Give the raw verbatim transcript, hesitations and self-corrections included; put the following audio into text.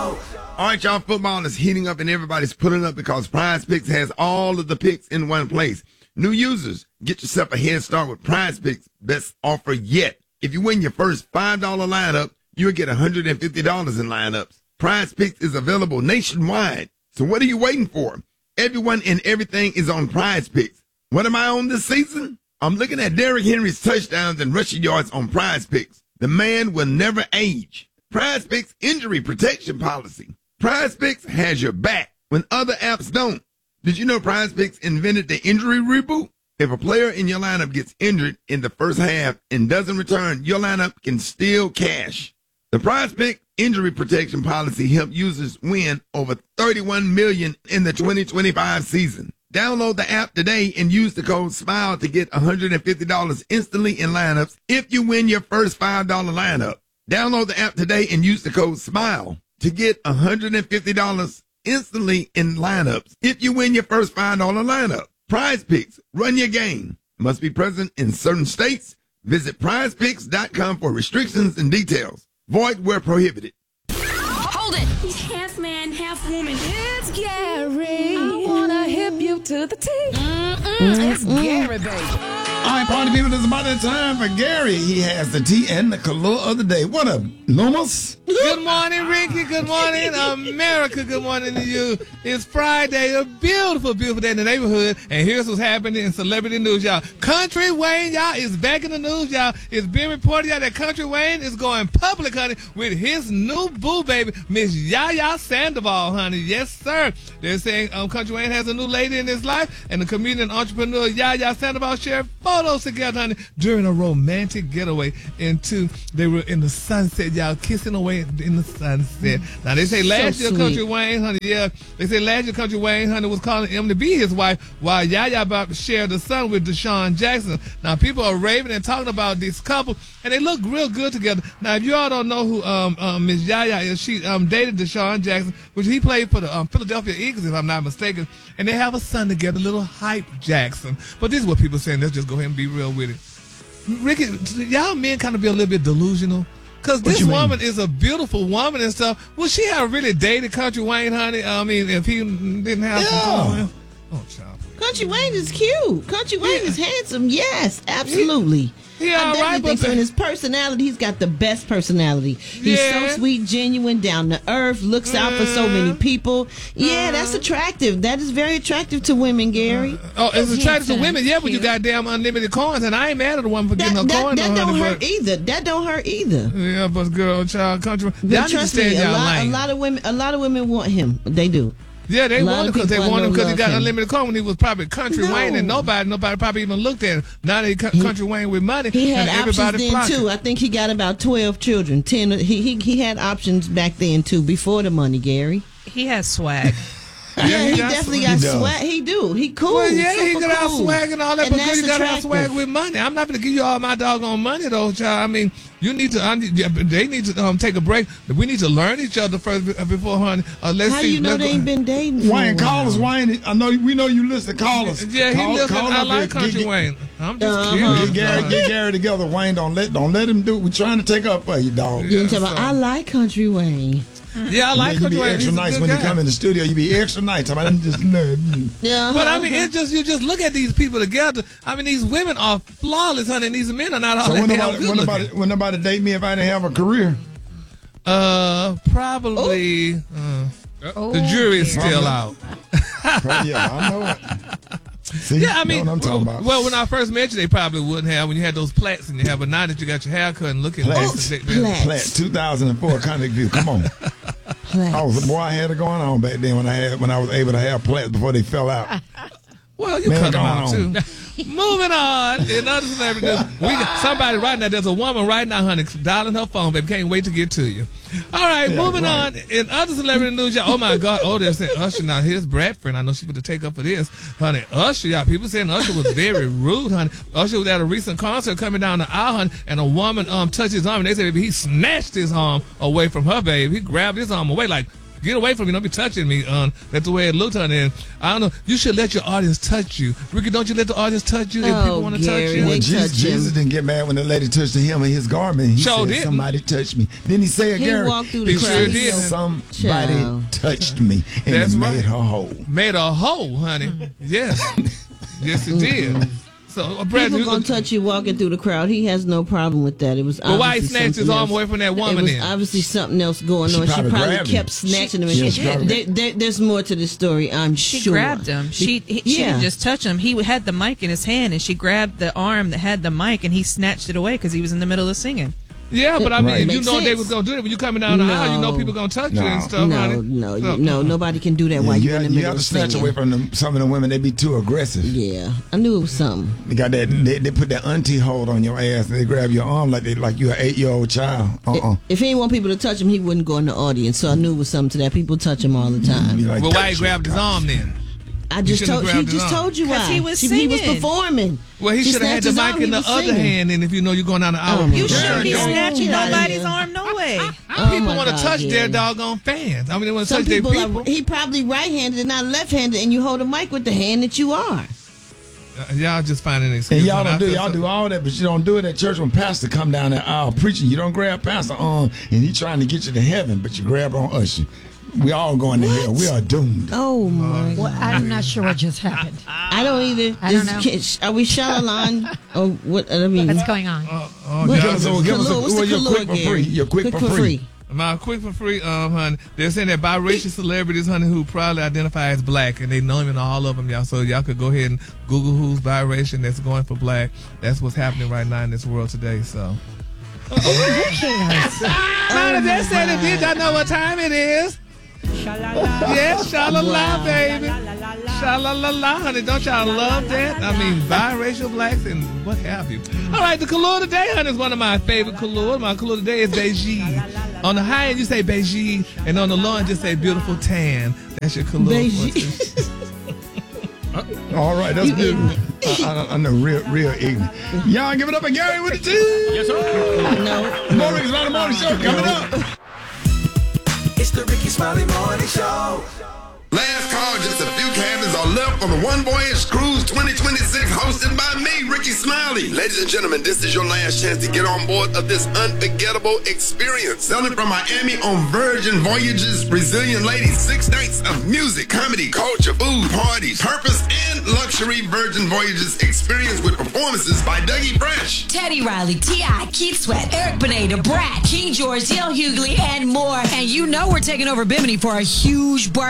All right, y'all, football is heating up and everybody's pulling up because Prize Picks has all of the picks in one place. New users, get yourself a head start with Prize Picks' best offer yet. If you win your first five dollar lineup, you'll get one hundred fifty dollars in lineups. Prize Picks is available nationwide. So what are you waiting for? Everyone and everything is on Prize Picks. What am I on this season? I'm looking at Derrick Henry's touchdowns and rushing yards on Prize Picks. The man will never age. Prize Picks injury protection policy. Prize Picks has your back when other apps don't. Did you know Prize Picks invented the injury reboot? If a player in your lineup gets injured in the first half and doesn't return, your lineup can still cash. The Prize Pick injury protection policy helped users win over thirty-one million dollars in the twenty twenty-five season. Download the app today and use the code SMILE to get one hundred fifty dollars instantly in lineups if you win your first five dollar lineup. Download the app today and use the code SMILE to get one hundred fifty dollars instantly in lineups if you win your first five dollar lineup. Prize Picks, run your game. Must be present in certain states. Visit prize picks dot com for restrictions and details. Void where prohibited. Hold it! He's half man, half woman. It's Gary. I wanna hip you to the T. Mm-mm. It's Gary, baby. All right, party people, it's about that time for Gary. He has the tea and the color of the day. What up, Lumos? Good morning, Ricky. Good morning, America. Good morning to you. It's Friday, a beautiful, beautiful day in the neighborhood. And here's what's happening in celebrity news, y'all. Country Wayne, y'all, is back in the news, y'all. It's been reported, y'all, that Country Wayne is going public, honey, with his new boo baby, Miss Yaya Sandoval, honey. Yes, sir. They're saying um, Country Wayne has a new lady in his life, and the comedian entrepreneur Yaya Sandoval shared photos together, honey, during a romantic getaway into, they were in the sunset, y'all, kissing away in the sunset. Now, they say last so year, sweet. Country Wayne, honey, yeah, they say last year, Country Wayne, honey, was calling him to be his wife, while Yaya about to share the son with Deshaun Jackson. Now, people are raving and talking about this couple, and they look real good together. Now, if you all don't know who um, um, Miss Yaya is, she um, dated Deshaun Jackson, which he played for the um, Philadelphia Eagles, if I'm not mistaken, and they have a son together, little Hype Jackson. But this is what people are saying. Let's just go ahead and be real with it. Ricky, y'all men kind of be a little bit delusional. Because this woman is a beautiful woman and stuff. Would she have really dated Country Wayne, honey? I mean, if he didn't have Yeah. some Oh, child. Country Wayne is cute. Country Wayne yeah. is handsome. Yes, absolutely. He, he all I right, think but so. In his personality, he's got the best personality. He's Yeah. so sweet, genuine, down to earth, looks out for so many people. Yeah, Uh. that's attractive. That is very attractive to women, Gary. Oh, it's He's attractive to handsome. women, yeah, but you Cute. goddamn unlimited coins, and I ain't mad at the woman for getting That, her that, coin. that on, don't honey, hurt but- either. That don't hurt either. Yeah, but girl, child, country. But Y'all need to trust stay in me, a y'all lot, a lane. lot of women, a lot of women want him. They do. Yeah, they A lot want him of because they people I want him know because he love got him. unlimited coin when he was probably Country No. Wayne, and nobody, nobody probably even looked at him. Now that he co- Country Wayne with money, He had and options everybody then flocking. too. I think he got about twelve children. Ten. He he he had options back then too. Before the money, Gary. He has swag. Yeah, he, got definitely swag. got He does. swag. He do. He cool. Well, yeah, he super got out cool. swag and all that, And but girl, that's you got out swag attractive. with money. I'm not going to give you all my doggone money, though, child. I mean, you need to. I need, yeah, but they need to um, take a break. We need to learn each other first be- before, honey. Uh, let's How see. you know let's they go- ain't been dating? for Wayne, a while? call us, Wayne. I know we know you listen. Call us. Yeah, he call, listen. call I up like here. Country Get- get- Wayne. I'm just Uh-huh. curious. Get Gary, uh, get Gary together, Wayne. Don't let don't let him do it. We're trying to take up for you, dog. You talking about, so- I like Country Wayne. Yeah, I like you Country be Wayne. extra He's a nice good when you guy. come in the studio. You be extra nice. Talking about, just no. Yeah, But I mean, it's just you just look at these people together. I mean, these women are flawless, honey, and these men are not all So that when damn nobody, good when looking. nobody, when nobody date me if I didn't have a career. Uh, probably. Uh, the jury is still out. Oh, yeah, I know it. See, Yeah, I mean, know what I'm talking about. well, when I first met you, they probably wouldn't have when you had those plaits in your hair. But now that you got your hair cut and looking, Plaits. they- they- Plaits. Platt, two thousand four Convict View. Come on. I was boy. I had it going on back then when I had when I was able to have plats before they fell out. well, you Man, cut them go out on. too. Moving on, in other celebrity news, we got somebody right now. There's a woman right now, honey, dialing her phone, baby. Can't wait to get to you. All right, Yeah, moving right. on. In other celebrity news, y'all. Oh my God! Oh, they're saying Usher. Now here's Bradford. I know she would take up for this, honey. Usher, y'all. People saying Usher was very rude, honey. Usher was at a recent concert coming down the aisle, honey, and a woman um touched his arm, and they said he snatched his arm away from her, baby. He grabbed his arm away like. Get away from me. Don't be touching me. Um, that's the way it looked, honey. And I don't know. You should let your audience touch you. Ricky, don't you let the audience touch you if Oh, people want to touch Gary, you? they Well, Jesus, touch him. Jesus didn't get mad when the lady touched him in his garment. He Sure said, didn't. somebody touched me. Didn't he say it, He Gary? walked through the He crowd. sure He did. said, Somebody Child. touched me, and That's it right. made her whole. Made a hole, honey. Yes. Yes, it did. So, uh, Brad, People you gonna go- touch you walking through the crowd. He has no problem with that. It was Well, why he obviously snatched his something arm else. away from that woman It was then? obviously something else going She on. She probably probably grabbed kept him. snatching him. She- And she she, did. there, there, there's more to the story, I'm She sure. grabbed him. She he, she yeah. didn't just touch him. He had the mic in his hand, and she grabbed the arm that had the mic, and he snatched it away because he was in the middle of singing. Yeah, but I mean, Right. if you Makes know they sense. was gonna do it, when you coming down the aisle, you know No. people gonna touch you No. and stuff, No, honey. no, So- no, nobody can do that Yeah, while you you're in got, the you middle got to of snatch singing. away from them, some of the women. They be too aggressive. Yeah, I knew it was something. They got that. They, they put that auntie hold on your ass, and they grab your arm like they like you an eight year old child. Uh uh If he didn't want people to touch him, he wouldn't go in the audience. So I knew it was something to that. People touch him all the time. Like, Well, why he touch grabbed his your- arm then? I just shouldn't told have he grabbed his just arm. told you 'Cause why. he was She- he was singing. performing. Well, he She should have had snatched the his mic arm, in he the was other singing. hand, and if you know you're going down the aisle, Oh, my You God. shouldn't be Yeah. snatching Get outta nobody's here. arm, no way. Oh, people my want to God, touch yeah. their doggone fans. I mean, they want to Some touch their people, people. are, he probably right-handed and not left-handed, and you hold a mic with the hand that you are. Uh, y'all just finding an excuse. And y'all when I don't do feel y'all so- do all that, but you don't do it at church when pastor come down that aisle preaching. You don't grab pastor arm and he trying to get you to heaven, but you grab on usher. We all going to hell. We are doomed. Oh my! Well, I'm not sure what just happened. I don't either. I don't Is- know. can- Are we Shalalan or what? I mean, What's going on? Oh, oh, what- y'all Give us a, just- give us a, Kalua, what's well, the you're Kalua, quick for Gary? free. You're quick, for, free. My quick for free, um, honey. They're saying that biracial celebrities, honey, who probably identify as black, and they know him in all of them, y'all. So y'all could go ahead and Google who's biracial that's going for black. That's what's happening right now in this world today. So, honey, they said it did. Y'all know what time it is? Yes, sha-la-la, Wow. baby. Sha-la-la-la, honey. Don't y'all love that? I mean, biracial blacks and what have you. All right, the Kalua today, honey, is one of my favorite Kalua. My Kalua today is Beijing. On the high end, you say Beijing, and on the low end, just say beautiful tan. That's your Kalua. Beijing. All right, that's good. I, I, I know, real, real ignorant. Y'all give it up and Gary with the two. Yes, sir. No, More Ricky's Morning Morning Show coming up. It's the Ricky Smiley Morning Show. Last call, just a few cabins are left on the One Voyage Cruise twenty twenty-six, hosted by me, Ricky Smiley. Ladies and gentlemen, this is your last chance to get on board of this unforgettable experience. Sailing from Miami on Virgin Voyages, Brazilian ladies, six nights of music, comedy, culture, food, parties, purpose, and luxury Virgin Voyages experience with performances by Dougie Fresh. Teddy Riley, T I, Keith Sweat, Eric Benet, Brad, King George, Dale Hughley, and more. And you know we're taking over Bimini for a huge bar.